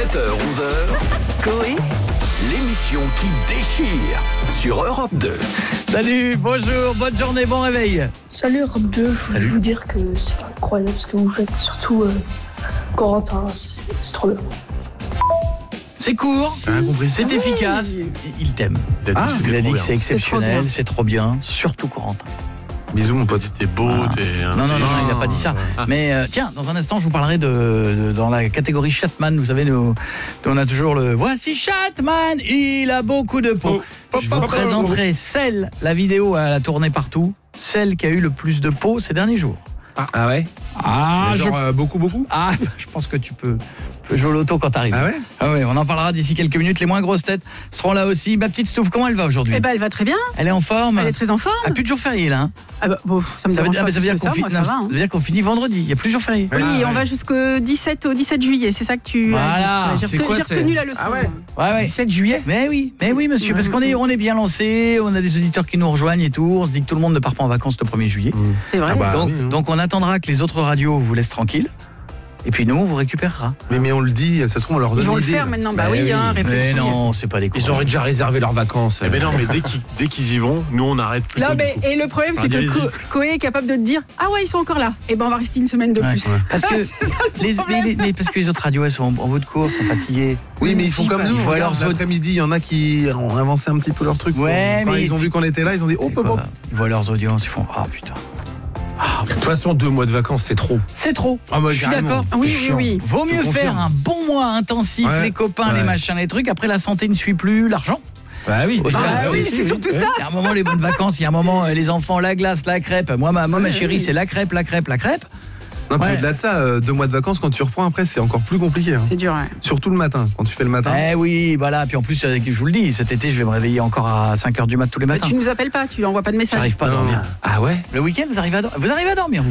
7h-11h, Coé, l'émission qui déchire sur Europe 2. Salut, bonjour, bonne journée, bon réveil. Salut Europe 2, je voulais vous dire que c'est incroyable ce que vous faites, surtout Corentin, c'est trop bien. C'est court, c'est efficace, il t'aime. Il a dit que c'est exceptionnel, c'est trop bien, surtout Corentin. Bisous mon pote, t'es beau, t'es... Non, il n'a pas dit ça. Mais tiens, dans un instant, je vous parlerai dans la catégorie Chatman. Vous savez, nous on a toujours le « Voici Chatman, il a beaucoup de peau ». Je vous présenterai la vidéo, elle a tourné partout, celle qui a eu le plus de peau ces derniers jours. Ah ouais? Beaucoup? Ah, je pense que tu peux jouer au loto quand t'arrives. Ah ouais? Ah ouais, on en parlera d'ici quelques minutes. Les moins grosses têtes seront là aussi. Ma petite Stouff, comment elle va aujourd'hui? Eh ben, elle va très bien. Elle est en forme? Elle est très en forme. Ah, plus de jours fériés là. Ah bah, bon, ça me dérange pas plus que ça, moi, ça va. Ça veut dire qu'on finit vendredi, il y a plus de jours fériés. Oui, on va jusqu'au 17 juillet, c'est ça que tu voilà. as dit. J'ai retenu la leçon. Ah ouais. 17 juillet? Mais oui monsieur, parce qu'on est bien lancé, on a des auditeurs qui nous rejoignent et tout, on se dit que tout le monde ne part pas en vacances le 1er juillet. C'est vrai. Donc on attendra que les autres radios vous laissent tranquille. Et puis nous, on vous récupérera. Mais on le dit, ça se trouve, on leur donne l'idée. Ils vont le faire maintenant, réfléchir. Mais non, c'est pas des Ils auraient déjà réservé leurs vacances. Mais non, mais dès qu'ils y vont, nous on arrête plus. Et le problème, c'est que Coé est capable de te dire « Ah ouais, ils sont encore là. Et ben on va rester une semaine de plus. Ouais. Parce que parce que les autres radios, elles sont en bout de course, sont fatiguées. Oui, mais ils font comme nous. L'après-midi, il y en a qui ont avancé un petit peu leur truc. Ouais, quand ils ont vu qu'on était là, ils ont dit « Oh, ils voient leurs audiences, ils font « Ah putain ». De toute façon, 2 mois de vacances, c'est trop. C'est trop. Je suis d'accord. Oui. Vaut mieux faire un bon mois intensif, les copains, les machins, les trucs. Après, la santé ne suit plus, l'argent. Bah oui, c'est surtout ça. Il y a un moment, les bonnes vacances, il y a un moment, les enfants, la glace, la crêpe. Moi, ma chérie, c'est la crêpe. Non, puis au-delà de ça, 2 mois de vacances, quand tu reprends après, c'est encore plus compliqué. C'est dur, ouais. Surtout le matin, quand tu fais le matin. Eh oui, voilà. Puis en plus, je vous le dis, cet été, je vais me réveiller encore à 5h du mat tous les matins. Tu nous appelles pas, tu envoies pas de message. J'arrive pas à dormir. Ah ouais? Le week-end, vous arrivez à dormir, vous?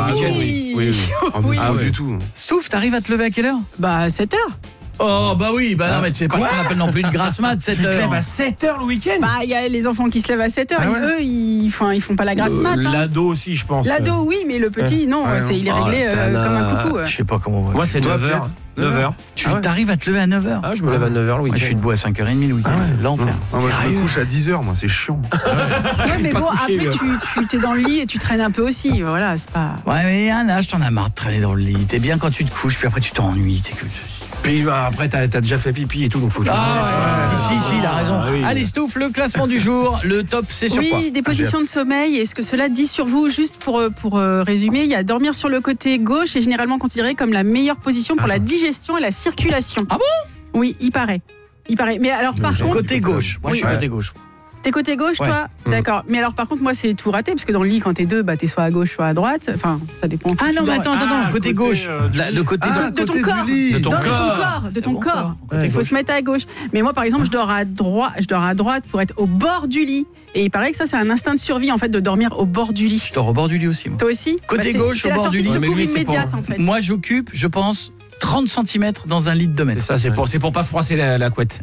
Oui. Ah, du tout. Stouff, t'arrives à te lever à quelle heure? Bah, 7h. Oh bah oui, non mais c'est pas ce qu'on appelle non plus une grasse mat, 7h. Tu te lèves à 7h le week-end? Bah il y a les enfants qui se lèvent à 7h, eux ils font pas la grasse mat. L'ado aussi, je pense. L'ado oui, mais le petit non, il est réglé comme un coucou. Je sais pas comment on va. Moi c'est 9h. 9h. Tu t'arrives à te lever à 9h? Ah, je me lève à 9h le week-end. Moi, je suis debout à 5h30 le week-end, c'est l'enfer. Moi je me couche à 10h, moi c'est chiant. Ouais, mais bon, après tu t'es dans le lit et tu traînes un peu aussi, voilà, c'est pas. Ouais, mais il y a un âge, t'en as marre de traîner dans le lit. T'es bien quand tu te couches, puis après tu t'ennuies, Puis après t'as déjà fait pipi et tout, donc faut que... Si, il a raison. Allez Stouff, le classement du jour, le top c'est sur quoi? Oui, des positions de sommeil, et ce que cela dit sur vous, juste pour résumer, il y a dormir sur le côté gauche est généralement considéré comme la meilleure position pour la digestion et la circulation. Ah bon? Oui, il paraît. Mais alors par contre... Côté gauche, moi je suis côté gauche. T'es côté gauche, toi? D'accord. Mais alors, par contre, moi, c'est tout raté, parce que dans le lit, quand t'es deux, t'es soit à gauche, soit à droite. Enfin, ça dépend. Ah non, mais attends, côté gauche. Le côté de ton corps. De ton corps. Il faut se mettre à gauche. Mais moi, par exemple, je dors à droite pour être au bord du lit. Et il paraît que ça, c'est un instinct de survie, en fait, de dormir au bord du lit. Je dors au bord du lit aussi, moi. Toi aussi? Côté gauche, au bord du lit. C'est la sortie de secours immédiate, en fait. Moi, j'occupe, je pense, 30 cm dans un lit de 2 mètres. C'est ça, c'est pour pas froisser la couette.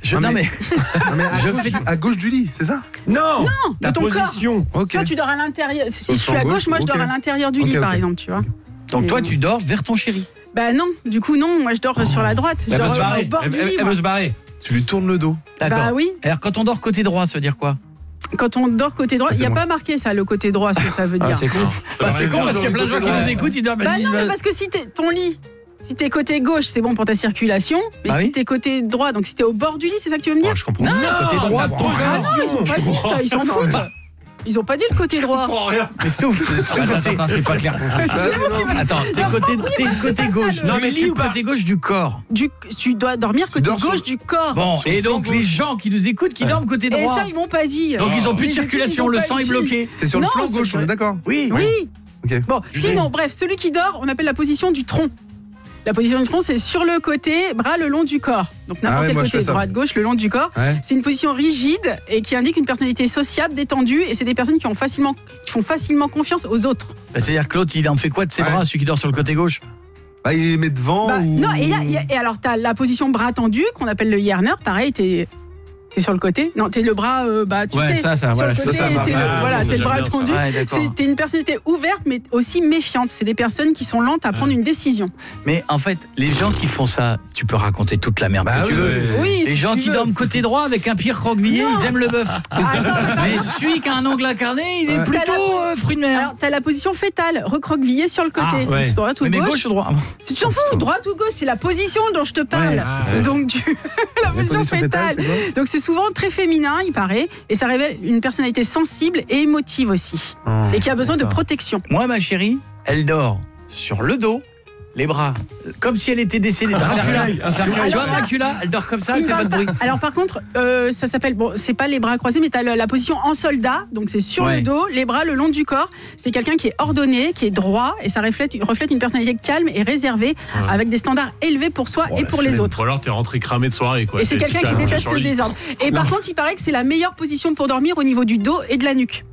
À gauche du lit, c'est ça? Non, de ton position. Corps. Toi, tu dors à l'intérieur. Si je suis à gauche, moi, je dors à l'intérieur du lit, par exemple, tu vois. Donc toi, tu dors vers ton chéri? Bah non, du coup, non. Moi, je dors sur la droite. Je dors au bord du lit. Elle veut se barrer. Tu lui tournes le dos. D'accord. Bah oui. Alors, quand on dort côté droit, ça veut dire quoi? Quand on dort côté droit, il n'y a pas marqué ça, le côté droit, ce que ça veut dire. C'est con. C'est con parce qu'il y a plein de gens qui nous écoutent, ils dorment. Bah non, mais parce que si t'es ton lit, si t'es côté gauche, c'est bon pour ta circulation. Mais si t'es côté droit, donc si t'es au bord du lit, c'est ça que tu veux me dire? Je comprends. Non, côté droit. Non, ils ont pas dit ça, ils s'en foutent. Ils ont pas dit le côté droit. Mais Stouff, c'est pas clair. Attends, t'es côté gauche. Non, mais lit ou côté gauche du corps? Tu dois dormir côté gauche du corps. Bon, et donc les gens qui nous écoutent, qui dorment côté droit. Et ça, ils m'ont pas dit. Donc ils ont plus de circulation, le sang est bloqué. C'est sur le flanc gauche, on est d'accord? Oui. Bon, sinon, bref, celui qui dort, on appelle la position du tronc. La position du tronc, c'est sur le côté, bras le long du corps. Donc n'importe quel côté, droite, gauche, le long du corps. Ouais. C'est une position rigide et qui indique une personnalité sociable, détendue. Et c'est des personnes qui font facilement confiance aux autres. C'est-à-dire que l'autre, il en fait quoi de ses bras, celui qui dort sur le côté gauche? Il les met devant ou... Non, et alors t'as la position bras tendu, qu'on appelle le Yerner. Pareil, T'es sur le côté. Non, t'es le bras, tu sais. Ça, sur voilà. le côté, t'es le bras tendu. T'es une personnalité ouverte, mais aussi méfiante. C'est des personnes qui sont lentes à prendre une décision. Mais en fait, les gens qui font ça, tu peux raconter toute la merde que tu veux. Oui, les gens qui dorment côté droit avec un pire croquevillé, ils aiment le bœuf. Mais celui qui a un ongle incarné, il est plutôt fruit de mer. Alors, t'as la position fétale, recroquevillé sur le côté. Droite ou gauche. Gauche ou droit? Si tu t'en fous, droite ou gauche, c'est la position dont je te parle. Donc, la position fétale. Donc, c'est souvent très féminin, il paraît, et ça révèle une personnalité sensible et émotive aussi, et qui a besoin de protection. Moi, ma chérie, elle dort sur le dos, les bras, comme si elle était décédée. Dracula, elle dort comme ça, elle fait pas de bruit. Alors par contre, ça s'appelle, c'est pas les bras croisés, mais t'as la position en soldat, donc c'est sur le dos, les bras le long du corps. C'est quelqu'un qui est ordonné, qui est droit, et ça reflète une personnalité calme et réservée, avec des standards élevés pour soi et pour les autres. Ou alors t'es rentré cramé de soirée, quoi. Et c'est quelqu'un qui déteste le désordre. Et par contre, il paraît que c'est la meilleure position pour dormir au niveau du dos et de la nuque.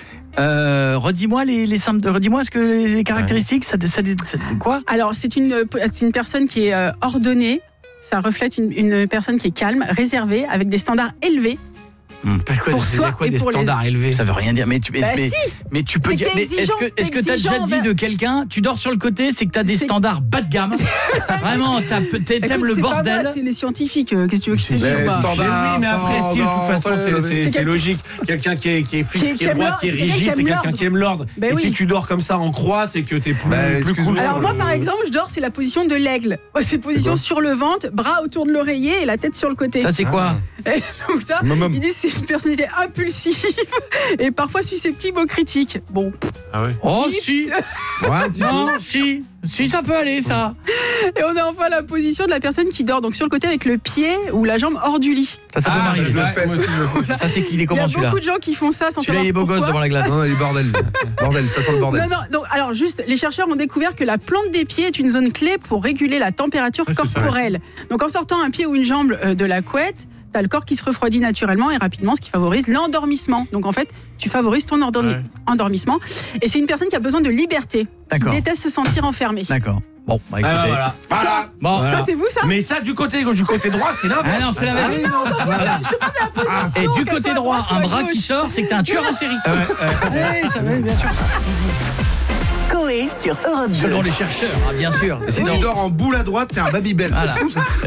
Redis-moi redis-moi ce que les caractéristiques, ça quoi? Alors c'est une personne qui est ordonnée. Ça reflète une personne qui est calme, réservée, avec des standards élevés. Pour soi et des standards élevés. Ça veut rien dire. Mais tu peux dire. Mais est-ce que t'as déjà dit de quelqu'un, tu dors sur le côté, c'est que t'as des standards bas de gamme. Vraiment, t'aimes le bordel. C'est les scientifiques. Qu'est-ce que tu veux que je te dise? Oui, mais après, si de toute façon, c'est logique. Quelqu'un qui est fixe, qui est droit, qui est rigide, c'est quelqu'un qui aime l'ordre. Et si tu dors comme ça en croix, c'est que t'es plus cool. Alors moi, par exemple, je dors, c'est la position de l'aigle. C'est position sur le ventre, bras autour de l'oreiller et la tête sur le côté. Ça, c'est quoi? Donc ça, ils disent c'est une personnalité impulsive et parfois susceptible aux critiques. Bon. Ah ouais. Oh si. Non, si, ça peut aller ça. Et on a enfin la position de la personne qui dort donc sur le côté avec le pied ou la jambe hors du lit. Ça peut m'arriver. Ça c'est qu'il est comment celui-là? Il y a beaucoup de gens qui font ça sans savoir pourquoi. Celui-là il est beau gosse devant la glace. Non, il est bordel, ça sent le bordel. Non, donc alors juste, les chercheurs ont découvert que la plante des pieds est une zone clé pour réguler la température corporelle. Donc en sortant un pied ou une jambe de la couette, t'as le corps qui se refroidit naturellement et rapidement, ce qui favorise l'endormissement. Donc en fait, tu favorises ton endormissement. Et c'est une personne qui a besoin de liberté, qui déteste se sentir enfermée. D'accord. Bon, bah écoutez. Bon, ça c'est vous ça? Mais ça du côté gauche, du côté droit, c'est là. Ah non, c'est la même. Je te parle de la position. Et du côté droit, un bras qui sort, c'est que t'es un tueur en série. Oui, ça va, bien sûr. Coé sur Europe 2. Selon les chercheurs, bien sûr. Et si tu dors en boule à droite, t'es un Babybel. Voilà.